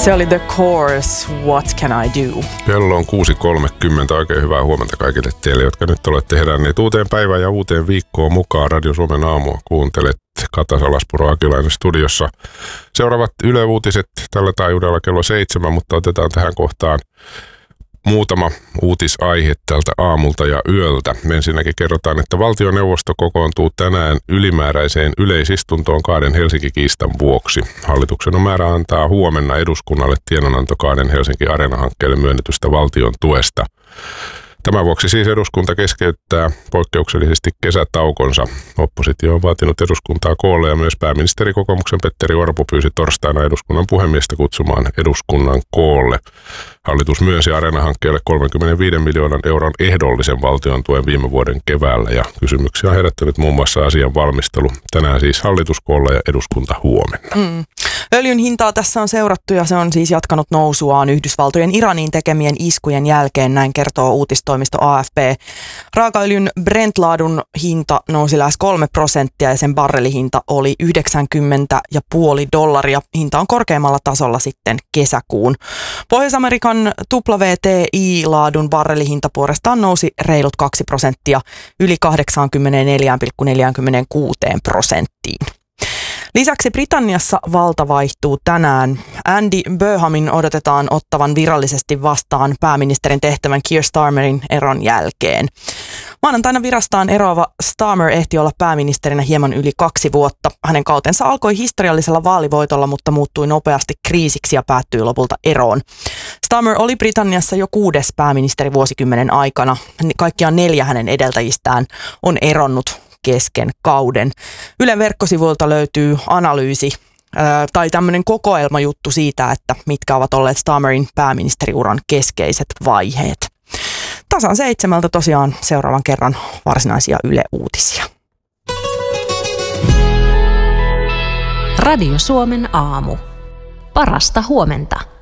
Se oli The Course, What Can I Do? Kello on 6.30. Oikein hyvää huomenta kaikille teille, jotka nyt olette heränneet uuteen päivään ja uuteen viikkoon mukaan. Radio Suomen aamua kuuntelet. Kata Salaspuro Akilainen studiossa. Seuraavat Yle Uutiset tällä taajuudella kello 7, mutta otetaan tähän kohtaan muutama uutisaihe tältä aamulta ja yöltä. Ensinnäkin kerrotaan, että valtioneuvosto kokoontuu tänään ylimääräiseen yleisistuntoon kahden Helsinki-kiistan vuoksi. Hallituksen on määrä antaa huomenna eduskunnalle tiedonanto kahden Helsinki Areena-hankkeelle myönnetystä valtion tuesta. Tämän vuoksi siis eduskunta keskeyttää poikkeuksellisesti kesätaukonsa. Oppositio on vaatinut eduskuntaa koolle ja myös pääministerikokoomuksen Petteri Orpo pyysi torstaina eduskunnan puhemiestä kutsumaan eduskunnan koolle. Hallitus myönsi Areena-hankkeelle 35 miljoonan euron ehdollisen valtion tuen viime vuoden keväällä ja kysymyksiä on herättänyt muun muassa asian valmistelu. Tänään siis hallituskoolla ja eduskunta huomenna. Öljyn hintaa tässä on seurattu ja se on siis jatkanut nousuaan Yhdysvaltojen Iraniin tekemien iskujen jälkeen, näin kertoo uutistoimisto AFP. Raakaöljyn Brent-laadun hinta nousi lähes 3% ja sen barrelihinta oli $90,5. Hinta on korkeammalla tasolla sitten kesäkuun. Pohjois-Amerikan WTI-laadun barrelihinta puolestaan nousi reilut 2% yli 84,46%. Lisäksi Britanniassa valta vaihtuu tänään. Andy Burnhamin odotetaan ottavan virallisesti vastaan pääministerin tehtävän Keir Starmerin eron jälkeen. Maanantaina virastaan eroava Starmer ehti olla pääministerinä hieman yli 2 vuotta. Hänen kautensa alkoi historiallisella vaalivoitolla, mutta muuttui nopeasti kriisiksi ja päättyi lopulta eroon. Starmer oli Britanniassa jo 6. pääministeri vuosikymmenen aikana. Kaikkiaan 4 hänen edeltäjistään on eronnut kesken kauden. Ylen verkkosivuilta löytyy analyysi tai tämmöinen kokoelmajuttu siitä, että mitkä ovat olleet Starmerin pääministeriuran keskeiset vaiheet. Tasan 7 tosiaan seuraavan kerran varsinaisia Yle-uutisia. Radio Suomen aamu. Parasta huomenta.